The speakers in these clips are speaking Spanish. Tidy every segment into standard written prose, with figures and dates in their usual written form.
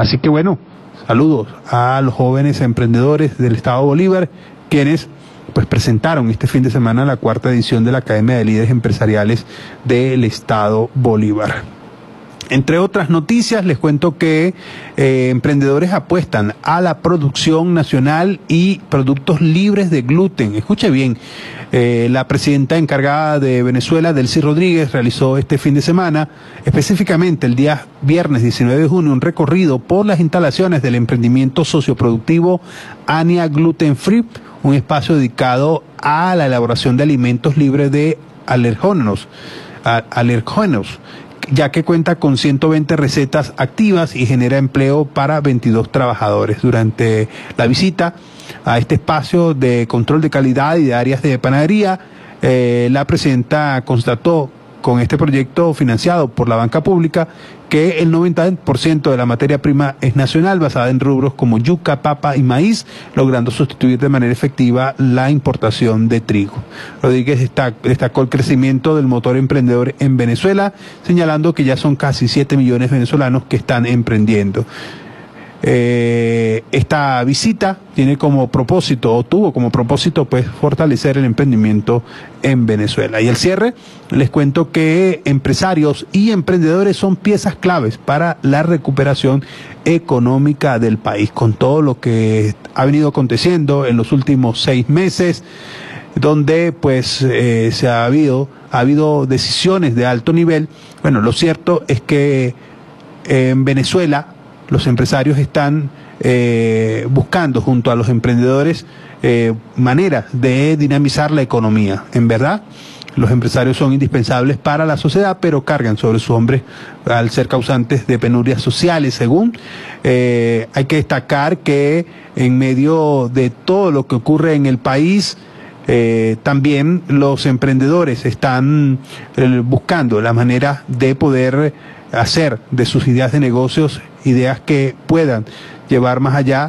Así que bueno, saludos a los jóvenes emprendedores del Estado Bolívar, quienes pues presentaron este fin de semana la 4ª edición de la Academia de Líderes Empresariales del Estado Bolívar. Entre otras noticias, les cuento que emprendedores apuestan a la producción nacional y productos libres de gluten. Escuche bien, la presidenta encargada de Venezuela, Delcy Rodríguez, realizó este fin de semana, específicamente el día viernes 19 de junio, un recorrido por las instalaciones del emprendimiento socioproductivo Ania Gluten Free, un espacio dedicado a la elaboración de alimentos libres de alergénos, ya que cuenta con 120 recetas activas y genera empleo para 22 trabajadores. Durante la visita a este espacio de control de calidad y de áreas de panadería, la presidenta constató con este proyecto financiado por la banca pública que el 90% de la materia prima es nacional, basada en rubros como yuca, papa y maíz, logrando sustituir de manera efectiva la importación de trigo. Rodríguez destacó el crecimiento del motor emprendedor en Venezuela, señalando que ya son casi 7 millones de venezolanos que están emprendiendo. Esta visita tiene como propósito, o tuvo como propósito, pues fortalecer el emprendimiento en Venezuela. Y al cierre, les cuento que empresarios y emprendedores son piezas claves para la recuperación económica del país, con todo lo que ha venido aconteciendo en los últimos 6 meses, donde pues ha habido decisiones de alto nivel. Bueno, lo cierto es que en Venezuela los empresarios están buscando junto a los emprendedores maneras de dinamizar la economía. En verdad, los empresarios son indispensables para la sociedad, pero cargan sobre sus hombros al ser causantes de penurias sociales, según. Hay que destacar que en medio de todo lo que ocurre en el país, también los emprendedores están buscando la manera de poder hacer de sus ideas de negocios ideas que puedan llevar más allá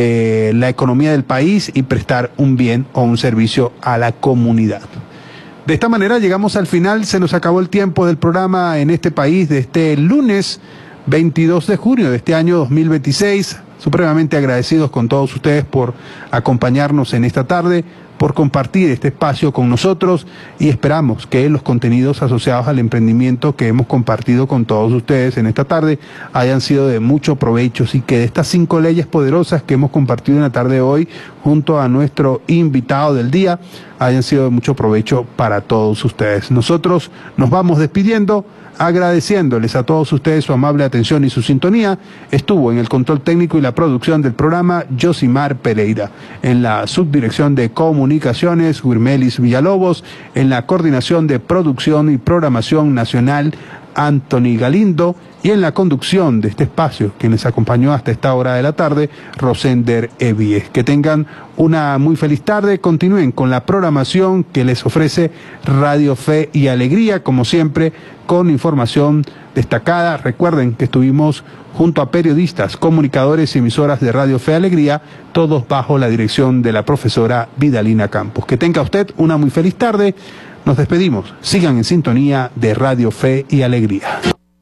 la economía del país y prestar un bien o un servicio a la comunidad. De esta manera llegamos al final, se nos acabó el tiempo del programa en este país de este lunes 22 de junio de este año 2026. Supremamente agradecidos con todos ustedes por acompañarnos en esta tarde, por compartir este espacio con nosotros, y esperamos que los contenidos asociados al emprendimiento que hemos compartido con todos ustedes en esta tarde hayan sido de mucho provecho, y que de estas 5 leyes poderosas que hemos compartido en la tarde de hoy junto a nuestro invitado del día hayan sido de mucho provecho para todos ustedes. Nosotros nos vamos despidiendo, agradeciéndoles a todos ustedes su amable atención y su sintonía. Estuvo en el control técnico y la producción del programa Josimar Pereira, en la subdirección de comunicaciones Wirmelis Villalobos, en la coordinación de producción y programación nacional Anthony Galindo, y en la conducción de este espacio, quien les acompañó hasta esta hora de la tarde, Rosender Evies. Que tengan una muy feliz tarde, continúen con la programación que les ofrece Radio Fe y Alegría, como siempre, con información destacada. Recuerden que estuvimos junto a periodistas, comunicadores y emisoras de Radio Fe y Alegría, todos bajo la dirección de la profesora Vidalina Campos. Que tenga usted una muy feliz tarde. Nos despedimos. Sigan en sintonía de Radio Fe y Alegría.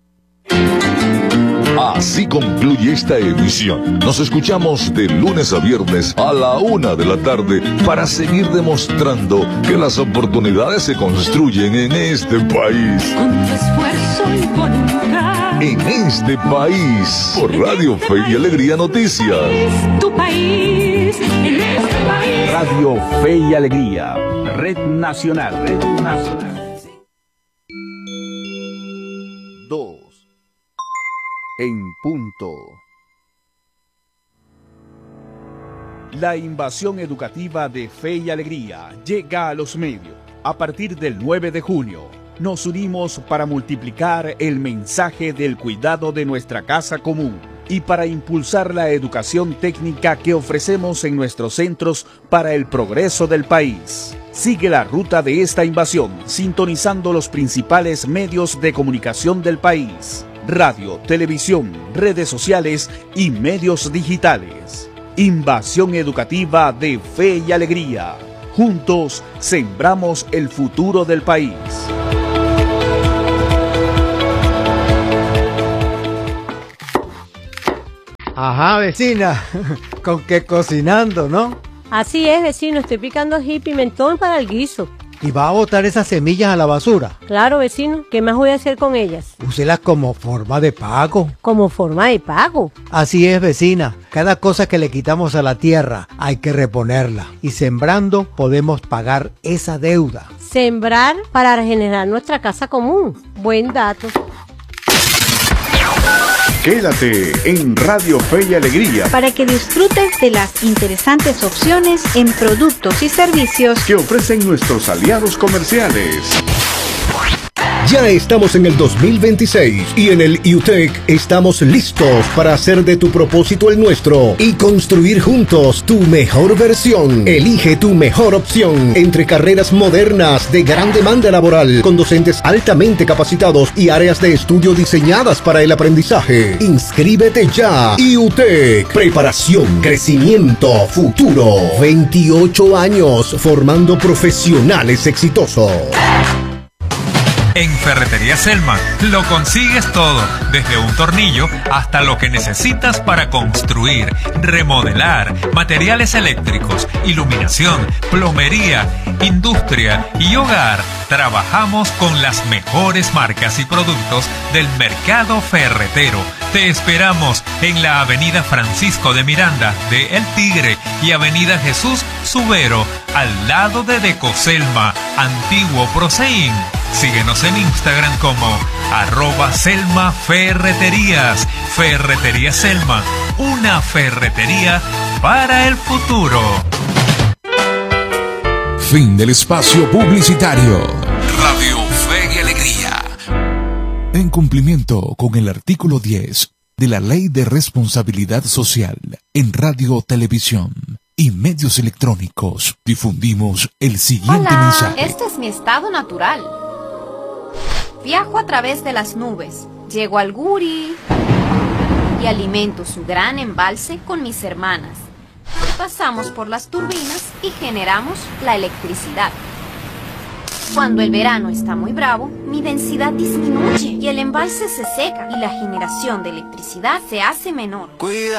Así concluye esta emisión. Nos escuchamos de lunes a viernes a la 1 de la tarde para seguir demostrando que las oportunidades se construyen en este país. Con tu esfuerzo y voluntad. En este país, por Radio Fe y Alegría Noticias. Es tu país, en este país. Radio Fe y Alegría, Red Nacional. 2 en punto. La invasión educativa de Fe y Alegría llega a los medios. A partir del 9 de junio, nos unimos para multiplicar el mensaje del cuidado de nuestra casa común y para impulsar la educación técnica que ofrecemos en nuestros centros para el progreso del país. Sigue la ruta de esta invasión, sintonizando los principales medios de comunicación del país: radio, televisión, redes sociales y medios digitales. Invasión educativa de Fe y Alegría. Juntos sembramos el futuro del país. Ajá, vecina, con que cocinando, ¿no? Así es, vecino, estoy picando ají y pimentón para el guiso. ¿Y va a botar esas semillas a la basura? Claro, vecino, ¿qué más voy a hacer con ellas? Úselas como forma de pago. Como forma de pago. Así es, vecina. Cada cosa que le quitamos a la tierra hay que reponerla. Y sembrando podemos pagar esa deuda. Sembrar para regenerar nuestra casa común. Buen dato. Quédate en Radio Fe y Alegría para que disfrutes de las interesantes opciones en productos y servicios que ofrecen nuestros aliados comerciales. Ya estamos en el 2026 y en el IUTEC estamos listos para hacer de tu propósito el nuestro y construir juntos tu mejor versión. Elige tu mejor opción entre carreras modernas de gran demanda laboral con docentes altamente capacitados y áreas de estudio diseñadas para el aprendizaje. Inscríbete ya. IUTEC, preparación, crecimiento, futuro. 28 años formando profesionales exitosos. En Ferretería Selma lo consigues todo, desde un tornillo hasta lo que necesitas para construir, remodelar, materiales eléctricos, iluminación, plomería, industria y hogar. Trabajamos con las mejores marcas y productos del mercado ferretero. Te esperamos en la Avenida Francisco de Miranda de El Tigre y Avenida Jesús Subero, al lado de Decoselma, antiguo Proseín. Síguenos en Instagram como @SelmaFerreterías. Ferretería Selma, una ferretería para el futuro. Fin del espacio publicitario. Radio Fe y Alegría. En cumplimiento con el artículo 10 de la Ley de Responsabilidad Social en Radio, Televisión y medios electrónicos, difundimos el siguiente mensaje. Este es mi estado natural. Viajo a través de las nubes, llego al Guri y alimento su gran embalse con mis hermanas. Pasamos por las turbinas y generamos la electricidad. Cuando el verano está muy bravo, mi densidad disminuye y el embalse se seca y la generación de electricidad se hace menor.